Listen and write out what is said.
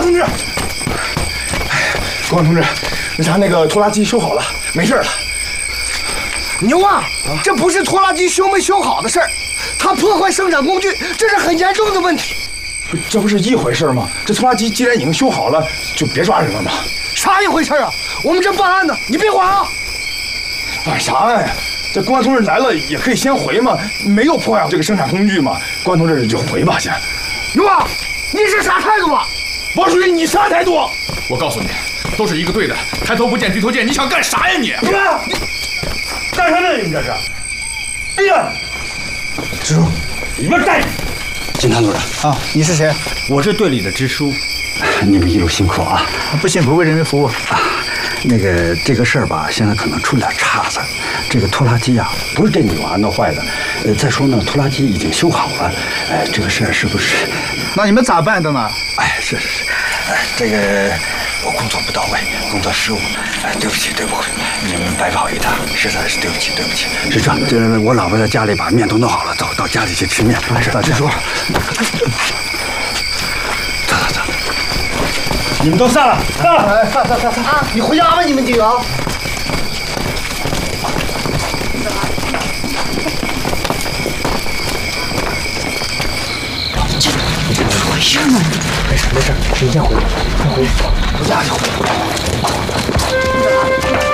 同志，公安同志，咱那个拖拉机修好了，没事了。 牛啊，这不是拖拉机修没修好的事儿，它破坏生产工具，这是很严重的问题。 这不是一回事吗？这拖拉机既然已经修好了，就别抓人了嘛。 啥一回事啊？我们正办案呢，你别管啊！ 办啥案呀？这公安同志来了也可以先回嘛，没有破坏这个生产工具嘛。公安同志就回吧，先。 牛啊，你是啥态度啊？ 王书记，你啥态度？ 我告诉你，都是一个队的，抬头不见低头见，你想干啥呀你？ 你看，干啥呢？你们这是？哎呀，支书，你们站着。 金堂组长啊，你是谁？ 我是队里的支书。你们一路辛苦啊！ 不辛苦，为人民服务啊。那个这个事儿吧，现在可能出了点岔子。这个拖拉机啊，不是这女娃弄坏的。再说呢，拖拉机已经修好了。这个事儿是不是？ 那你们咋办的呢？ 是。这个我工作不到位，工作失误。对不起，你们白跑一趟，实在是对不起。是这样，这我老婆在家里把面都弄好了，走到家里去吃面。是，支书。走。 你们都散了，散啊！你回家吧，你们几个啊！ 回事呢？ 没事，你先回，回家就回。